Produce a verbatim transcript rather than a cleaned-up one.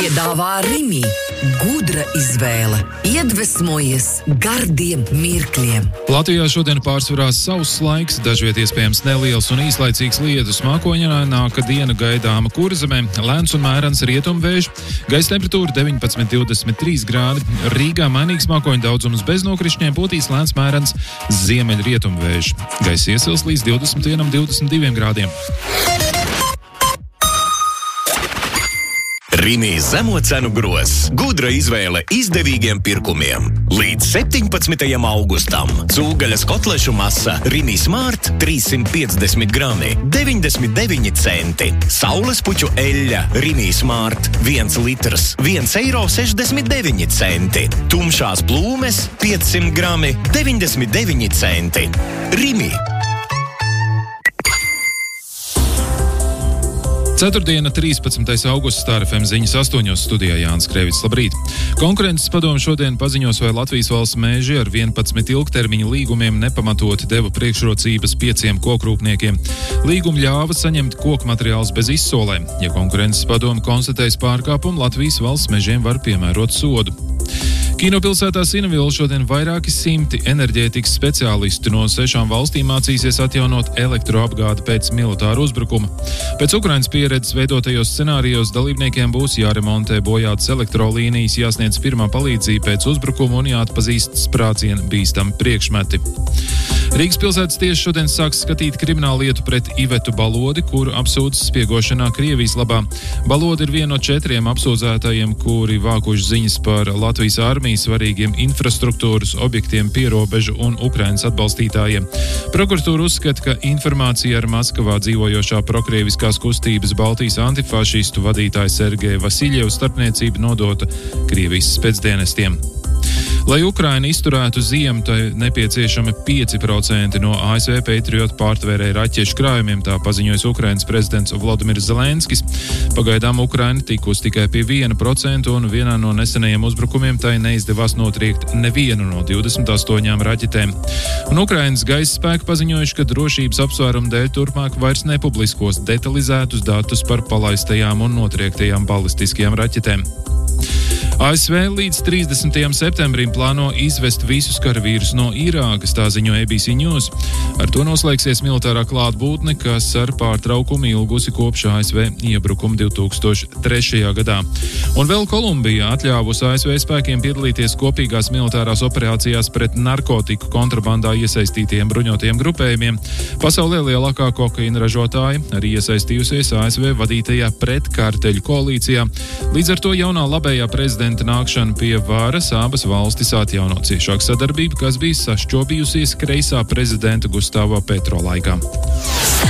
piedāvā Rimi. Gudra izvēle. Iedvesmojies gardiem mirkļiem. Latvijā šodien pārsvarā sauss laiks, dažviet iespējams neliels un īslaicīgs lietus. Mākoņaināka diena gaidāma Kurzemē, lēns un mērens rietumvējš, gaisa temperatūra deviņpadsmit līdz divdesmit trīs grādi. Rīgā mainīgs mākoņu daudzums bez nokrišņiem, pūtīs lēns mērens ziemeļrietumvējš. Gaisa iesils līdz divdesmit vienam līdz divdesmit diviem grādiem. Rimi zemo cenu gros. Gudra izvēle izdevīgiem pirkumiem. Līdz septiņpadsmitajam augustam. Cūgaļas kotlešu masa Rimi Smart trīssimt piecdesmit grami, deviņdesmit deviņi centi. Saulespuķu eļļa Rimi Smart viens litrs, viens eiro sešdesmit deviņi centi. Tumšās plūmes piecsimt grami, deviņdesmit deviņi centi. Rimi. Ceturtdiena, trīspadsmitais augusts, Star F M ziņas astoņos, studijā Jānis Krēvits. Labrīt! Konkurences padome šodien paziņos, vai Latvijas valsts meži ar vienpadsmit ilgtermiņa līgumiem nepamatoti deva priekšrocības pieciem kokrūpniekiem. Līgumi ļāva saņemt koku materiālus bez izsolēm. Ja konkurences padome konstatēs pārkāpumu, Latvijas valsts mežiem var piemērot sodu. Kinopilsētā Sinavila šodien vairāki simti enerģētikas speciālisti no sešām valstīm mācīsies atjaunot elektroapgādi pēc militāra uzbrukuma. Pēc Ukrainas pieredzes veidotajos scenārijos dalībniekiem būs jāremontē bojātas elektrolīnijas, jāsniedz pirmā palīdzība pēc uzbrukuma un jāatpazīst sprādzienu bīstami priekšmeti. Rīgas pilsētas tiesa šodien sāks skatīt kriminālu lietu pret Ivetu Balodi, kuru apsūdz spiegošanā Krievijas labā. Balodi ir viena no četriem apsūdzētajiem, kuri vākuši ziņas par Latvijas armijas svarīgiem infrastruktūras objektiem, pierobežu un Ukrainas atbalstītājiem. Prokuratūra uzskata, ka informācija ar Maskavā dzīvojošā prokrieviskās kustības Baltijas antifašistu vadītāja Sergeja Vasiļeva starpniecība nodota Krievijas spēcdienestiem. Lai Ukraina izturētu ziemu, tai nepieciešami pieci procenti no A S V Patriot pārtvērēja raķešu krājumiem, tā paziņojas Ukrainas prezidents Volodimirs Zelenskis. Pagaidām Ukraina tikus tikai pie viena procenta un vienā no nesenajiem uzbrukumiem tai neizdevās notriekt nevienu no divdesmit astoņām raķetēm. Un Ukrainas gaisa spēki paziņojuši, ka drošības apsvērumu dēļ turpmāk vairs nepubliskos detalizētus datus par palaistajām un notriektajām balistiskajām raķetēm. A S V līdz trīsdesmitajam septembrim plāno izvest visus karavīrus no Irākas, tā ziņo A B C News. Ar to noslēgsies militārā klātbūtne, kas ar pārtraukumu ilgusi kopš A S V iebrukuma divi tūkstoši trešajā gadā. Un vēl Kolumbija atļāvusi A S V spēkiem piedalīties kopīgās militārās operācijās pret narkotiku kontrabandā iesaistītiem bruņotajiem grupējumiem. Pasaulē lielākā kokaīna ražotāja arī iesaistījusies A S V vadītajā pretkarteļu koalīcijā. Līdz ar to jaunā labējā prezidenta nākšana pie varas abas valstis atjaunot ciešāku sadarbību, kas bija sašķobījusies kreisā prezidenta Gustavo Petro laikā.